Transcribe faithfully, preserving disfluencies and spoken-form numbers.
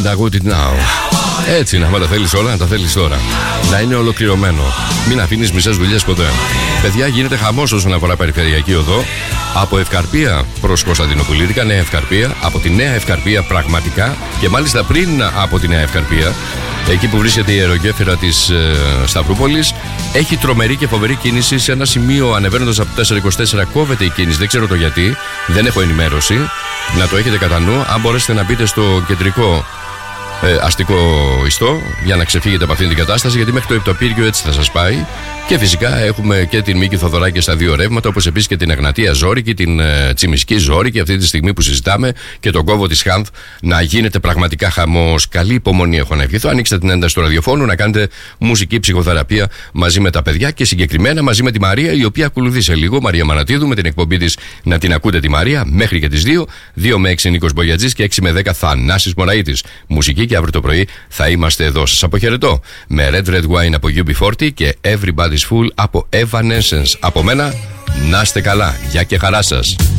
About it now. Έτσι είναι, άμα τα θέλεις όλα, να τα θέλεις τώρα. Να είναι ολοκληρωμένο. Μην αφήνεις μισές δουλειές ποτέ. Παιδιά, γίνεται χαμός όσον αφορά περιφερειακή οδό. Από Ευκαρπία προς Κωνσταντινοπολίτικα, Νέα Ευκαρπία. Από τη Νέα Ευκαρπία πραγματικά. Και μάλιστα πριν από τη Νέα Ευκαρπία, εκεί που βρίσκεται η αερογέφυρα της ε, Σταυρούπολης, έχει τρομερή και φοβερή κίνηση. Σε ένα σημείο ανεβαίνοντας από το τετρακόσια είκοσι τέσσερα κόβεται η κίνηση. Δεν ξέρω το γιατί. Δεν έχω ενημέρωση. Να το έχετε κατά νου. Αν μπορέσετε να μπείτε στο κεντρικό Ε, αστικό ιστό για να ξεφύγετε από αυτήν την κατάσταση, γιατί μέχρι το Επτοπύργιο έτσι θα σας πάει. Και φυσικά έχουμε και την Μίκη Θοδωράκη στα δύο ρεύματα, όπως επίσης και την Εγνατία Ζόρικη, την ε, Τσιμισκή Ζόρικη, αυτή τη στιγμή που συζητάμε, και τον κόβο της Χάνθ. Να γίνεται πραγματικά χαμός. Καλή υπομονή έχω να ευχηθώ. Ανοίξτε την ένταση του ραδιοφώνου, να κάνετε μουσική ψυχοθεραπεία μαζί με τα παιδιά και συγκεκριμένα μαζί με τη Μαρία, η οποία ακολουθεί σε λίγο. Μαρία Μανατίδου, με την εκπομπή της να την ακούτε τη Μαρία μέχρι και τις δύο. δύο με έξι Νίκος Μπογιατζής και έξι με δέκα Θανάσης Μωραΐτης. Μουσική και αύριο το πρωί θα είμαστε εδώ. Σας αποχαιρετώ με Red Red Wine από γιου μπι φορτί και Everybody's Full από Evanescence. Από μένα, να είστε καλά. Γεια και χαρά σας.